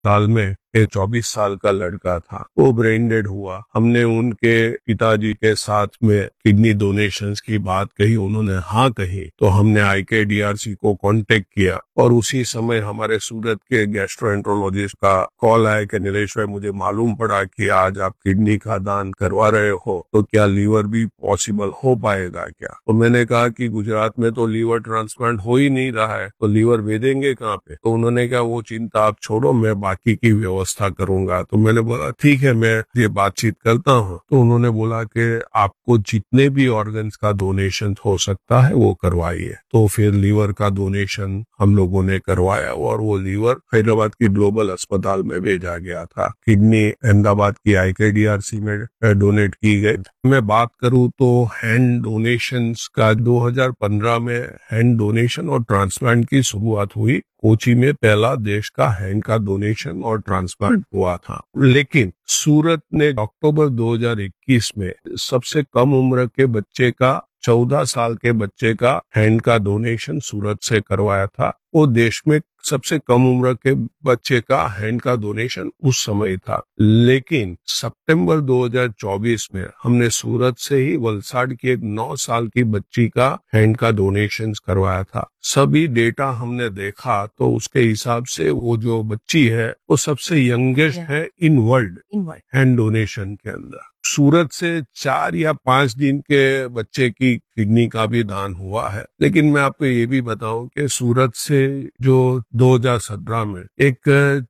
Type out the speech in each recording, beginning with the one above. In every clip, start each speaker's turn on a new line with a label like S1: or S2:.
S1: साल में एक 24 साल का लड़का था, वो ब्रेन डेड हुआ। हमने उनके पिताजी के साथ में किडनी डोनेशंस की बात कही, उन्होंने हाँ कही, तो हमने IKDRC को कांटेक्ट किया और उसी समय हमारे सूरत के गैस्ट्रोएंट्रोलॉजिस्ट का कॉल आया कि नीलेश भाई, मुझे मालूम पड़ा कि आज आप किडनी का दान करवा रहे हो, तो क्या लीवर भी पॉसिबल हो पाएगा क्या? तो मैंने कहा कि गुजरात में तो लीवर ट्रांसप्लांट हो ही नहीं रहा है, तो लीवर भेजेंगे कहाँ पे? तो उन्होंने कहा वो चिंता आप छोड़ो, मैं बाकी की व्यवस्था करूंगा। तो मैंने बोला ठीक है, मैं ये बातचीत करता हूँ। तो उन्होंने बोला कि आपको जितने भी ऑर्गन्स का डोनेशन हो सकता है वो करवाइए। तो फिर लीवर का डोनेशन हम लोगों ने करवाया और वो लीवर हैदराबाद की ग्लोबल अस्पताल में भेजा गया था। किडनी अहमदाबाद की IKDRC में डोनेट की गई। मैं बात करूं तो हैंड डोनेशंस का 2015 में हैंड डोनेशन और ट्रांसप्लांट की शुरुआत हुई। कोची में पहला देश का हैंड का डोनेशन और ट्रांसप्लांट हुआ था। लेकिन सूरत ने अक्टूबर 2021 में सबसे कम उम्र के बच्चे का 14 साल के बच्चे का हैंड का डोनेशन सूरत से करवाया था। वो देश में सबसे कम उम्र के बच्चे का हैंड का डोनेशन उस समय था। लेकिन सितंबर 2024 में हमने सूरत से ही वलसाड की एक 9 साल की बच्ची का हैंड का डोनेशन करवाया था। सभी डेटा हमने देखा तो उसके हिसाब से वो जो बच्ची है वो सबसे यंगेस्ट है इन वर्ल्ड हैंड डोनेशन के अंदर। सूरत से 4 या 5 दिन के बच्चे की किडनी का भी दान हुआ है। लेकिन मैं आपको ये भी बताऊं कि सूरत से जो 2017 में एक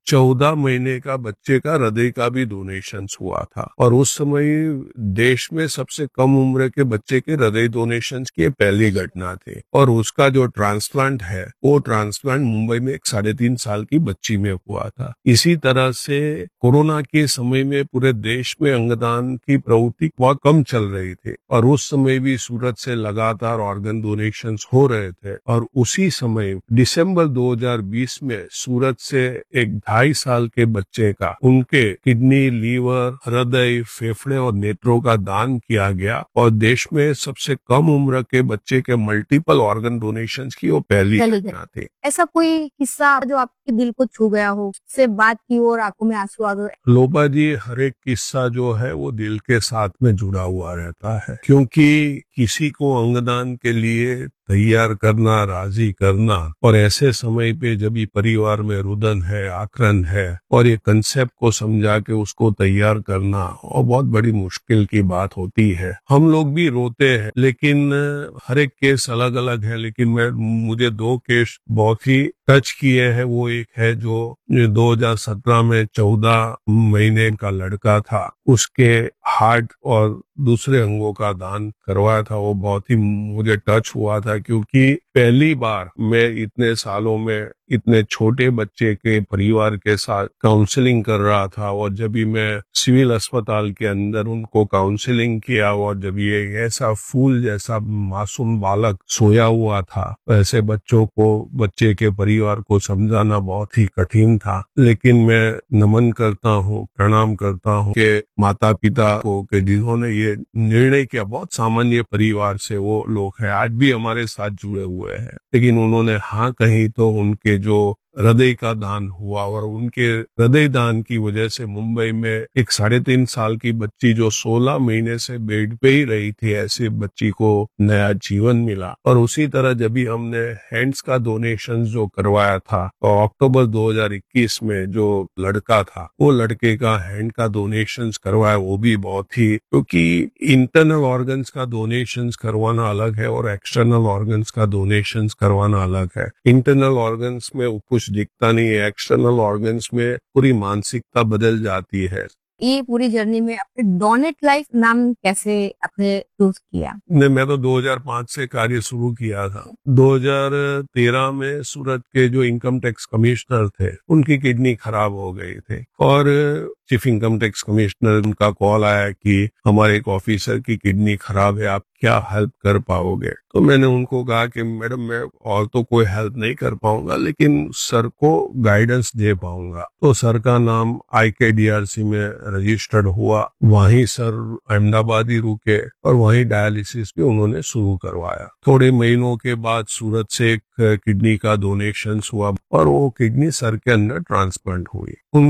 S1: 14 महीने का बच्चे का हृदय का भी डोनेशन हुआ था और उस समय देश में सबसे कम उम्र के बच्चे के हृदय डोनेशन की पहली घटना थी। और उसका जो ट्रांसप्लांट है वो ट्रांसप्लांट मुंबई में एक 3.5 साल की बच्ची में हुआ था। इसी तरह से कोरोना के समय में पूरे देश में अंगदान की प्रवृत्ति बहुत कम चल रही थी और उस समय भी सूरत से लगातार ऑर्गन डोनेशन हो रहे थे। और उसी समय दिसंबर 2020 में सूरत से एक 2.5 साल के बच्चे का उनके किडनी, लीवर, हृदय, फेफड़े और नेत्रों का दान किया गया और देश में सबसे कम उम्र के बच्चे के मल्टीपल ऑर्गन डोनेशन की वो पहली घटना थी।
S2: ऐसा कोई किस्सा जो आपके दिल को छू गया हो, से बात की और आंखों में आंसू आ गए?
S1: लोबा जी, हर एक किस्सा जो है वो दिल के साथ में जुड़ा हुआ रहता है, क्योंकि किसी को अंगदान के लिए तैयार करना, राजी करना और ऐसे समय पे जब ये परिवार में रुदन है, आक्रन है और ये कंसेप्ट को समझा के उसको तैयार करना और बहुत बड़ी मुश्किल की बात होती है। हम लोग भी रोते हैं, लेकिन हर एक केस अलग अलग है। लेकिन मुझे 2 केस बहुत ही टच किए हैं। वो एक है जो 2017 में 14 महीने का लड़का था, उसके हार्ट और दूसरे अंगों का दान करवाया था। वो बहुत ही मुझे टच हुआ था, क्योंकि पहली बार मैं इतने सालों में इतने छोटे बच्चे के परिवार के साथ काउंसलिंग कर रहा था और जब भी मैं सिविल अस्पताल के अंदर उनको काउंसलिंग किया और जब ये ऐसा फूल जैसा मासूम बालक सोया हुआ था, ऐसे बच्चे के परिवार को समझाना बहुत ही कठिन था। लेकिन मैं नमन करता हूँ, प्रणाम करता हूँ कि माता पिता को कि जिन्होंने ये निर्णय किया। बहुत सामान्य परिवार से वो लोग हैं, आज भी हमारे साथ जुड़े हुए हैं, लेकिन उन्होंने हाँ कही तो उनके जो हृदय का दान हुआ और उनके हृदय दान की वजह से मुंबई में एक 3.5 साल की बच्ची जो 16 महीने से बेड पे ही रही थी, ऐसे बच्ची को नया जीवन मिला। और उसी तरह जब भी हमने हैंड्स का डोनेशन जो करवाया था और अक्टूबर 2021 में जो लड़का था, वो लड़के का हैंड का डोनेशन करवाया, वो भी बहुत ही, क्योंकि इंटरनल ऑर्गन्स का डोनेशन करवाना अलग है और एक्सटर्नल ऑर्गन्स का डोनेशन करवाना अलग है। इंटरनल ऑर्गन्स में कुछ दिखता नहीं है, एक्सटर्नल ऑर्गन्स में पूरी मानसिकता बदल जाती है।
S2: ये पूरी जर्नी में आपने डोनेट लाइफ नाम कैसे आपने चूज किया?
S1: मैं तो 2005 से कार्य शुरू किया था। 2013 में सूरत के जो इनकम टैक्स कमिश्नर थे, उनकी किडनी खराब हो गई थी और चीफ इनकम टैक्स कमिश्नर उनका कॉल आया कि हमारे एक ऑफिसर की किडनी खराब है, आप क्या हेल्प कर पाओगे? तो मैंने उनको कहा कि मैडम मैं और तो कोई हेल्प नहीं कर पाऊंगा, लेकिन सर को गाइडेंस दे पाऊंगा। तो सर का नाम IKDRC में रजिस्टर्ड हुआ, वहीं सर अहमदाबाद ही रुके और वहीं डायलिसिस भी उन्होंने शुरू करवाया। थोड़े महीनों के बाद सूरत से एक किडनी का डोनेशन हुआ और वो किडनी सर के अंदर ट्रांसप्लांट हुई।